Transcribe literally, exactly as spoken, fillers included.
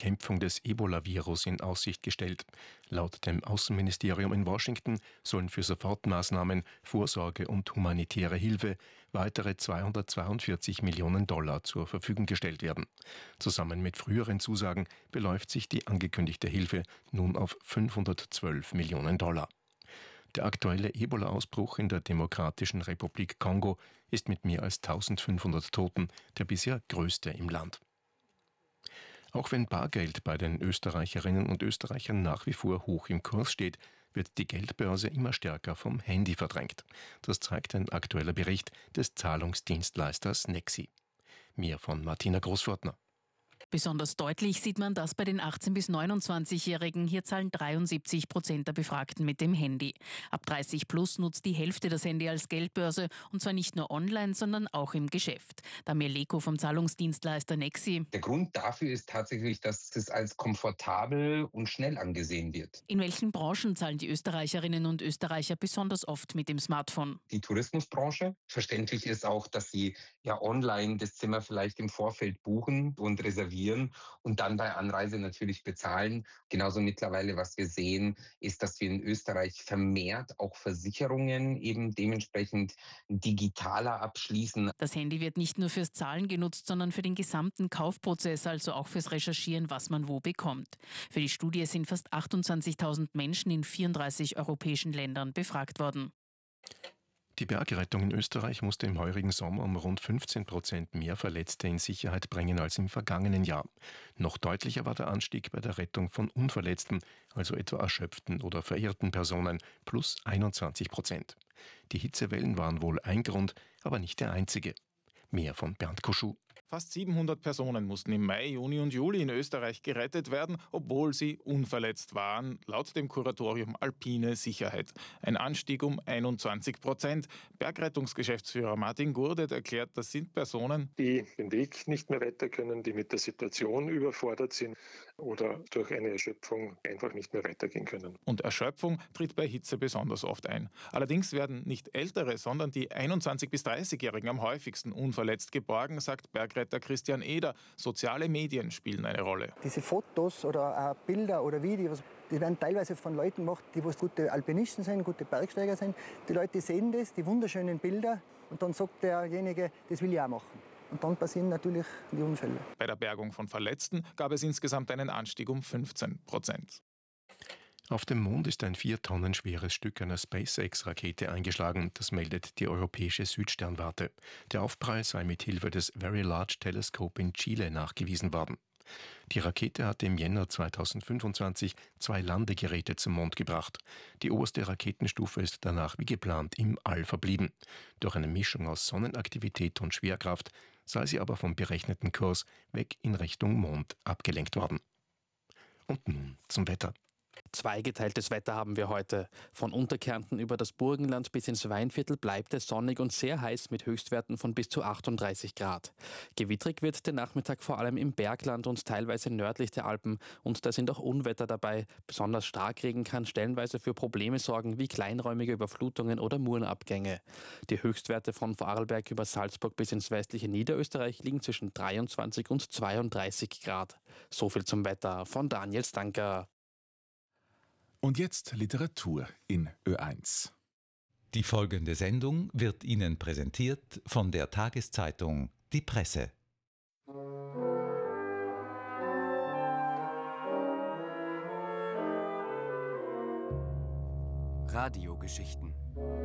Bekämpfung des Ebola-Virus in Aussicht gestellt. Laut dem Außenministerium in Washington sollen für Sofortmaßnahmen, Vorsorge und humanitäre Hilfe weitere zweihundertzweiundvierzig Millionen Dollar zur Verfügung gestellt werden. Zusammen mit früheren Zusagen beläuft sich die angekündigte Hilfe nun auf fünfhundertzwölf Millionen Dollar. Der aktuelle Ebola-Ausbruch in der Demokratischen Republik Kongo ist mit mehr als eintausendfünfhundert Toten der bisher größte im Land. Auch wenn Bargeld bei den Österreicherinnen und Österreichern nach wie vor hoch im Kurs steht, wird die Geldbörse immer stärker vom Handy verdrängt. Das zeigt ein aktueller Bericht des Zahlungsdienstleisters Nexi. Mehr von Martina Großfortner. Besonders deutlich sieht man das bei den achtzehn- bis neunundzwanzigjährigen. Hier zahlen dreiundsiebzig Prozent der Befragten mit dem Handy. Ab dreißig plus nutzt die Hälfte das Handy als Geldbörse, und zwar nicht nur online, sondern auch im Geschäft. Damir Leko vom Zahlungsdienstleister Nexi. Der Grund dafür ist tatsächlich, dass es als komfortabel und schnell angesehen wird. In welchen Branchen zahlen die Österreicherinnen und Österreicher besonders oft mit dem Smartphone? Die Tourismusbranche. Verständlich ist auch, dass sie ja online das Zimmer vielleicht im Vorfeld buchen und reservieren und dann bei Anreise natürlich bezahlen. Genauso mittlerweile, was wir sehen, ist, dass wir in Österreich vermehrt auch Versicherungen eben dementsprechend digitaler abschließen. Das Handy wird nicht nur fürs Zahlen genutzt, sondern für den gesamten Kaufprozess, also auch fürs Recherchieren, was man wo bekommt. Für die Studie sind fast achtundzwanzigtausend Menschen in vierunddreißig europäischen Ländern befragt worden. Die Bergrettung in Österreich musste im heurigen Sommer um rund fünfzehn Prozent mehr Verletzte in Sicherheit bringen als im vergangenen Jahr. Noch deutlicher war der Anstieg bei der Rettung von Unverletzten, also etwa erschöpften oder verirrten Personen, plus einundzwanzig Prozent. Die Hitzewellen waren wohl ein Grund, aber nicht der einzige. Mehr von Bernd Kuschuh. Fast siebenhundert Personen mussten im Mai, Juni und Juli in Österreich gerettet werden, obwohl sie unverletzt waren, laut dem Kuratorium Alpine Sicherheit. Ein Anstieg um einundzwanzig Prozent. Bergrettungsgeschäftsführer Martin Gurdet erklärt, das sind Personen, die den Weg nicht mehr weiter können, die mit der Situation überfordert sind oder durch eine Erschöpfung einfach nicht mehr weitergehen können. Und Erschöpfung tritt bei Hitze besonders oft ein. Allerdings werden nicht Ältere, sondern die einundzwanzig- bis dreißigjährigen am häufigsten unverletzt geborgen, sagt Bergretter Christian Eder. Soziale Medien spielen eine Rolle. Diese Fotos oder äh, Bilder oder Videos, die werden teilweise von Leuten gemacht, die gute Alpinisten sind, gute Bergsteiger sind. Die Leute sehen das, die wunderschönen Bilder, und dann sagt derjenige, das will ich auch machen. Und dann passieren natürlich die Unfälle. Bei der Bergung von Verletzten gab es insgesamt einen Anstieg um fünfzehn Prozent. Auf dem Mond ist ein vier Tonnen schweres Stück einer SpaceX-Rakete eingeschlagen. Das meldet die europäische Südsternwarte. Der Aufprall sei mit Hilfe des Very Large Telescope in Chile nachgewiesen worden. Die Rakete hatte im Jänner zweitausendfünfundzwanzig zwei Landegeräte zum Mond gebracht. Die oberste Raketenstufe ist danach wie geplant im All verblieben. Durch eine Mischung aus Sonnenaktivität und Schwerkraft sei sie aber vom berechneten Kurs weg in Richtung Mond abgelenkt worden. Und nun zum Wetter. Zweigeteiltes Wetter haben wir heute. Von Unterkärnten über das Burgenland bis ins Weinviertel bleibt es sonnig und sehr heiß mit Höchstwerten von bis zu achtunddreißig Grad. Gewittrig wird der Nachmittag vor allem im Bergland und teilweise nördlich der Alpen, und da sind auch Unwetter dabei. Besonders Starkregen kann stellenweise für Probleme sorgen, wie kleinräumige Überflutungen oder Murenabgänge. Die Höchstwerte von Vorarlberg über Salzburg bis ins westliche Niederösterreich liegen zwischen dreiundzwanzig und zweiunddreißig Grad. So viel zum Wetter von Daniel Stanker. Und jetzt Literatur in Ö eins. Die folgende Sendung wird Ihnen präsentiert von der Tageszeitung Die Presse. Radiogeschichten.